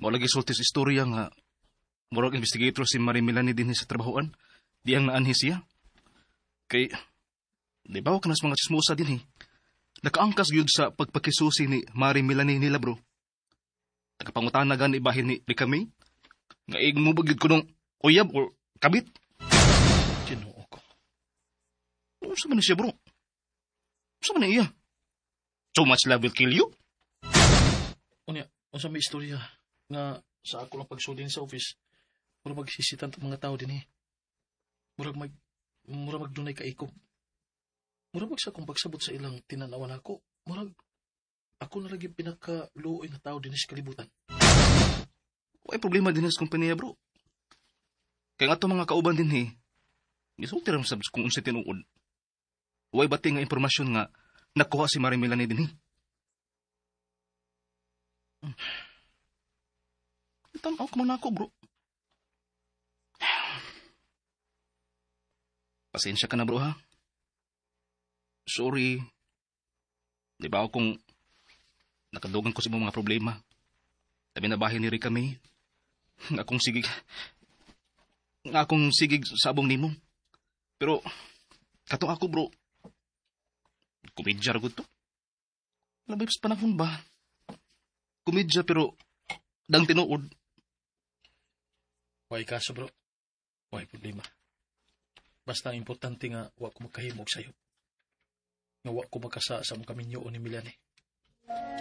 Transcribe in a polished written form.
Mo lagi sulti sa istorya nga murag investigator si Marie Melanie din sa trabahoan. Di ang naanhi siya. Kay di ba ka nas mga chismosa din nakaangkas gyud sa pagpakisusi ni Marie Melanie nila bro. Nagapangutana gani bahin ni kami nga igmo ba gyud ko nung uyab or kabit. Ginoo ko. Ano sa man siya bro? Sa man iya? So much love will kill you? Unya, unsa may istorya nga sa ako lang pagsulin sa office, murag magsisitan ta mga tao din murag magdunay kaikom. Murag magsa kong pagsabot sa ilang tinanawan ako, murag ako na lagi pinakaluoy nga tao din sa kalibutan. May problema din sa kumpanya bro. Kaya nga ito mga kauban din gisulti ram sa kung unsa tinuod. Way bati nga impormasyon nga nakuha si Marie Melanie din Tanaw ka man ako, bro. Pasensya ka na, bro, ha? Sorry. Di ba ako kung nakadugan ko sa mga problema? Tabi na bahay ni Rick kami. Nga akong sigig sa abong nimo. Pero, kato ako, bro. Kumidya ragod to. Labay sa panahon ba? Kumidya pero dang tinuod. Way kaso bro. Way problema. Basta ang importante nga wa ko magkahimog sa'yo. Nga wa ko magkasa sa mga kaminyo o ni Milane.